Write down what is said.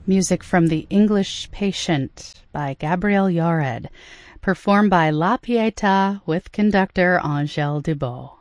Music from The English Patient by Gabriel Yared, performed by La Pietà with conductor Angèle Dubos.